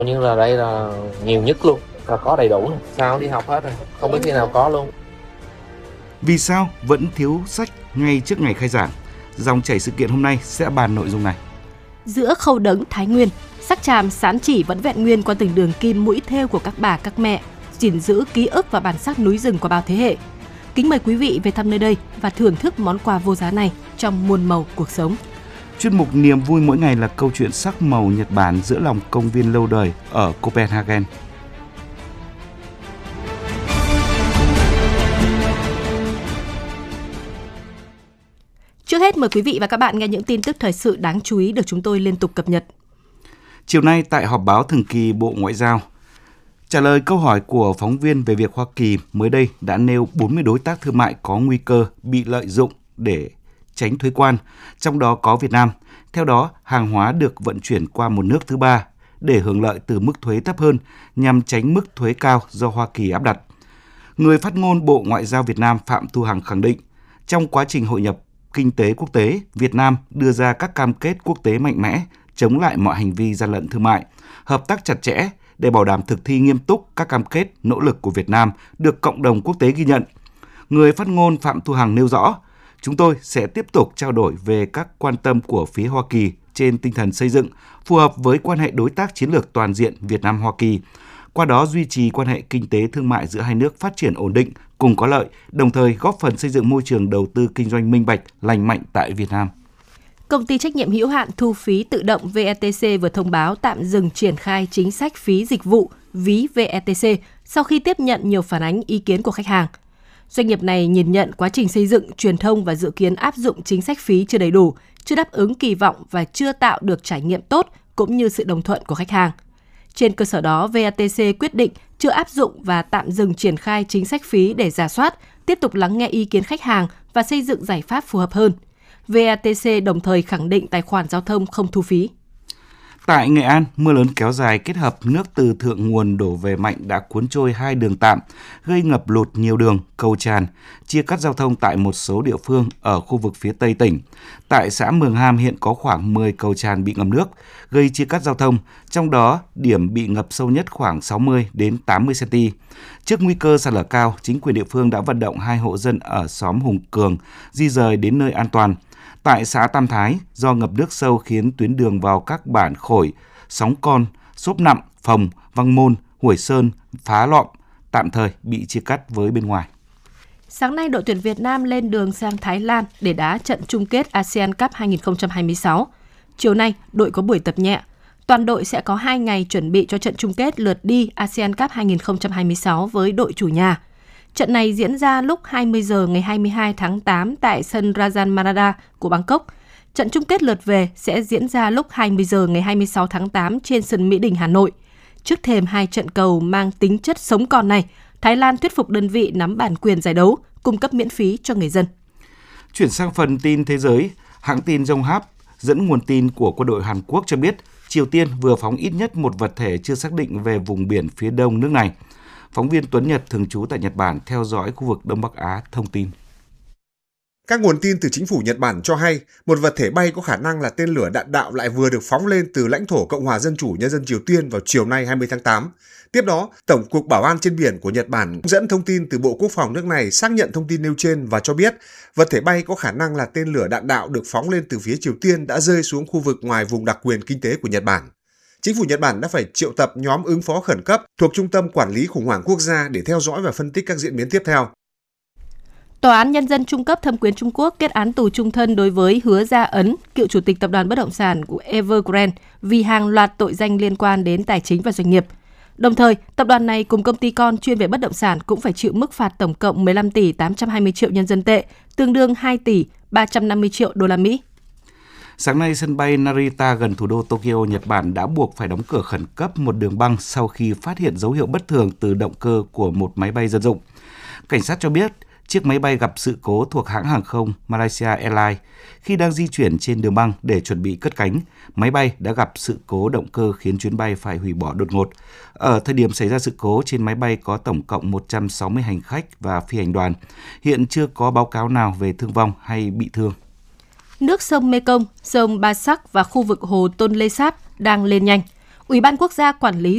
Như là đây là nhiều nhất luôn, là có đầy đủ, sao đi học hết rồi, không biết khi nào có luôn. Vì sao vẫn thiếu sách ngay trước ngày khai giảng? Dòng chảy sự kiện hôm nay sẽ bàn nội dung này. Giữa Khâu Đấng Thái Nguyên, sắc tràm sán chỉ vẫn vẹn nguyên qua từng đường kim mũi thêu của các bà các mẹ, gìn giữ ký ức và bản sắc núi rừng qua bao thế hệ. Kính mời quý vị về thăm nơi đây và thưởng thức món quà vô giá này trong muôn màu cuộc sống. Chuyên mục Niềm vui mỗi ngày là câu chuyện sắc màu Nhật Bản giữa lòng công viên lâu đời ở Copenhagen. Trước hết mời quý vị và các bạn nghe những tin tức thời sự đáng chú ý được chúng tôi liên tục cập nhật. Chiều nay tại họp báo thường kỳ Bộ Ngoại giao, trả lời câu hỏi của phóng viên về việc Hoa Kỳ mới đây đã nêu 40 đối tác thương mại có nguy cơ bị lợi dụng để tránh thuế quan, trong đó có Việt Nam. Theo đó, hàng hóa được vận chuyển qua một nước thứ ba để hưởng lợi từ mức thuế thấp hơn nhằm tránh mức thuế cao do Hoa Kỳ áp đặt. Người phát ngôn Bộ Ngoại giao Việt Nam Phạm Thu Hằng khẳng định, trong quá trình hội nhập kinh tế quốc tế, Việt Nam đưa ra các cam kết quốc tế mạnh mẽ, chống lại mọi hành vi gian lận thương mại, hợp tác chặt chẽ để bảo đảm thực thi nghiêm túc các cam kết, nỗ lực của Việt Nam được cộng đồng quốc tế ghi nhận. Người phát ngôn Phạm Thu Hằng nêu rõ, chúng tôi sẽ tiếp tục trao đổi về các quan tâm của phía Hoa Kỳ trên tinh thần xây dựng, phù hợp với quan hệ đối tác chiến lược toàn diện Việt Nam-Hoa Kỳ. Qua đó duy trì quan hệ kinh tế thương mại giữa hai nước phát triển ổn định, cùng có lợi, đồng thời góp phần xây dựng môi trường đầu tư kinh doanh minh bạch, lành mạnh tại Việt Nam. Công ty trách nhiệm hữu hạn thu phí tự động VETC vừa thông báo tạm dừng triển khai chính sách phí dịch vụ ví VETC sau khi tiếp nhận nhiều phản ánh ý kiến của khách hàng. Doanh nghiệp này nhìn nhận quá trình xây dựng, truyền thông và dự kiến áp dụng chính sách phí chưa đầy đủ, chưa đáp ứng kỳ vọng và chưa tạo được trải nghiệm tốt cũng như sự đồng thuận của khách hàng. Trên cơ sở đó, VATC quyết định chưa áp dụng và tạm dừng triển khai chính sách phí để rà soát, tiếp tục lắng nghe ý kiến khách hàng và xây dựng giải pháp phù hợp hơn. VATC đồng thời khẳng định tài khoản giao thông không thu phí. Tại Nghệ An, mưa lớn kéo dài kết hợp nước từ thượng nguồn đổ về mạnh đã cuốn trôi 2 đường tạm, gây ngập lụt nhiều đường, cầu tràn, chia cắt giao thông tại một số địa phương ở khu vực phía Tây tỉnh. Tại xã Mường Ham hiện có khoảng 10 cầu tràn bị ngập nước, gây chia cắt giao thông, trong đó điểm bị ngập sâu nhất khoảng 60 đến 80 cm. Trước nguy cơ sạt lở cao, chính quyền địa phương đã vận động 2 hộ dân ở xóm Hùng Cường di dời đến nơi an toàn. Tại xã Tam Thái, do ngập nước sâu khiến tuyến đường vào các bản Khổi, Sóng Con, Xốp Nặm, Phồng, Văn Môn, Huổi Sơn, Phá Lọm tạm thời bị chia cắt với bên ngoài. Sáng nay, đội tuyển Việt Nam lên đường sang Thái Lan để đá trận chung kết ASEAN Cup 2026. Chiều nay, đội có buổi tập nhẹ. Toàn đội sẽ có 2 ngày chuẩn bị cho trận chung kết lượt đi ASEAN Cup 2026 với đội chủ nhà. Trận này diễn ra lúc 20 giờ ngày 22 tháng 8 tại sân Rajan Marada của Bangkok. Trận chung kết lượt về sẽ diễn ra lúc 20 giờ ngày 26 tháng 8 trên sân Mỹ Đình, Hà Nội. Trước thềm 2 trận cầu mang tính chất sống còn này, Thái Lan thuyết phục đơn vị nắm bản quyền giải đấu, cung cấp miễn phí cho người dân. Chuyển sang phần tin thế giới, hãng tin Yonhap dẫn nguồn tin của quân đội Hàn Quốc cho biết Triều Tiên vừa phóng ít nhất một vật thể chưa xác định về vùng biển phía đông nước này. Phóng viên Tuấn Nhật thường trú tại Nhật Bản theo dõi khu vực Đông Bắc Á thông tin. Các nguồn tin từ chính phủ Nhật Bản cho hay một vật thể bay có khả năng là tên lửa đạn đạo lại vừa được phóng lên từ lãnh thổ Cộng hòa Dân chủ Nhân dân Triều Tiên vào chiều nay 20 tháng 8. Tiếp đó, Tổng cục Bảo an trên biển của Nhật Bản dẫn thông tin từ Bộ Quốc phòng nước này xác nhận thông tin nêu trên và cho biết vật thể bay có khả năng là tên lửa đạn đạo được phóng lên từ phía Triều Tiên đã rơi xuống khu vực ngoài vùng đặc quyền kinh tế của Nhật Bản. Chính phủ Nhật Bản đã phải triệu tập nhóm ứng phó khẩn cấp thuộc Trung tâm Quản lý Khủng hoảng Quốc gia để theo dõi và phân tích các diễn biến tiếp theo. Tòa án Nhân dân Trung cấp Thẩm quyền Trung Quốc kết án tù chung thân đối với Hứa Gia Ấn, cựu chủ tịch tập đoàn bất động sản của Evergrande vì hàng loạt tội danh liên quan đến tài chính và doanh nghiệp. Đồng thời, tập đoàn này cùng công ty con chuyên về bất động sản cũng phải chịu mức phạt tổng cộng 15 tỷ 820 triệu nhân dân tệ, tương đương 2 tỷ 350 triệu đô la Mỹ. Sáng nay, sân bay Narita gần thủ đô Tokyo, Nhật Bản đã buộc phải đóng cửa khẩn cấp một đường băng sau khi phát hiện dấu hiệu bất thường từ động cơ của một máy bay dân dụng. Cảnh sát cho biết, chiếc máy bay gặp sự cố thuộc hãng hàng không Malaysia Airlines. Khi đang di chuyển trên đường băng để chuẩn bị cất cánh, máy bay đã gặp sự cố động cơ khiến chuyến bay phải hủy bỏ đột ngột. Ở thời điểm xảy ra sự cố, trên máy bay có tổng cộng 160 hành khách và phi hành đoàn. Hiện chưa có báo cáo nào về thương vong hay bị thương. Nước sông Mekong, sông Ba Sắc và khu vực hồ Tôn Lê Sáp đang lên nhanh. Ủy ban Quốc gia Quản lý